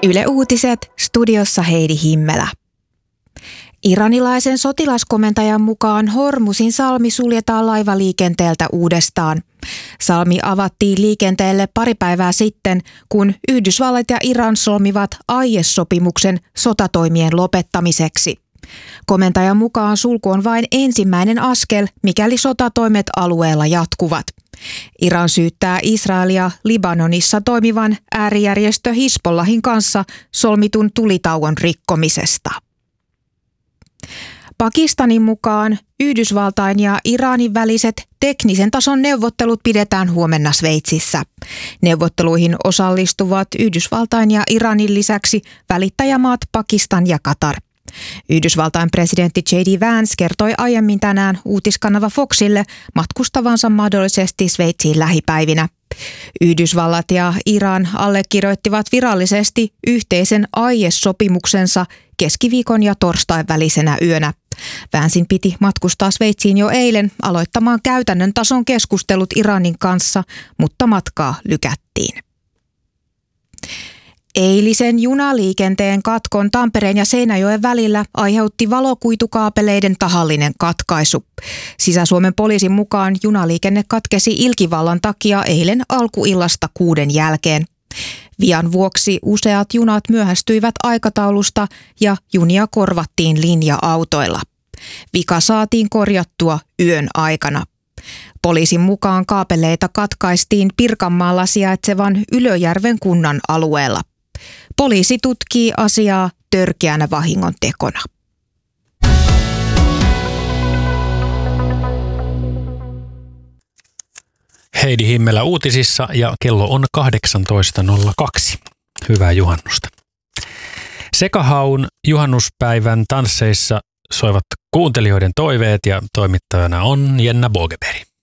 Yle Uutiset, studiossa Heidi Himmelä. Iranilaisen sotilaskomentajan mukaan Hormuzin salmi suljetaan laivaliikenteeltä uudestaan. Salmi avattiin liikenteelle pari päivää sitten, kun Yhdysvallat ja Iran solmivat aiesopimuksen sotatoimien lopettamiseksi. Komentajan mukaan sulku on vain ensimmäinen askel, mikäli sotatoimet alueella jatkuvat. Iran syyttää Israelia Libanonissa toimivan äärijärjestö Hizbollahin kanssa solmitun tulitauon rikkomisesta. Pakistanin mukaan Yhdysvaltain ja Iranin väliset teknisen tason neuvottelut pidetään huomenna Sveitsissä. Neuvotteluihin osallistuvat Yhdysvaltain ja Iranin lisäksi välittäjämaat Pakistan ja Katar. Yhdysvaltain presidentti J.D. Vance kertoi aiemmin tänään uutiskanava Foxille matkustavansa mahdollisesti Sveitsiin lähipäivinä. Yhdysvallat ja Iran allekirjoittivat virallisesti yhteisen aiesopimuksensa keskiviikon ja torstain välisenä yönä. Vancen piti matkustaa Sveitsiin jo eilen aloittamaan käytännön tason keskustelut Iranin kanssa, mutta matkaa lykättiin. Eilisen junaliikenteen katkon Tampereen ja Seinäjoen välillä aiheutti valokuitukaapeleiden tahallinen katkaisu. Sisä-Suomen poliisin mukaan junaliikenne katkesi ilkivallan takia eilen alkuillasta 6 jälkeen. Vian vuoksi useat junat myöhästyivät aikataulusta ja junia korvattiin linja-autoilla. Vika saatiin korjattua yön aikana. Poliisin mukaan kaapeleita katkaistiin Pirkanmaalla sijaitsevan Ylöjärven kunnan alueella. Poliisi tutkii asiaa törkeänä vahingontekona. Heidi Himmelä uutisissa ja kello on 18.02. Hyvää juhannusta. Sekahaun juhannuspäivän tansseissa soivat kuuntelijoiden toiveet ja toimittajana on Jenna Bogeberg.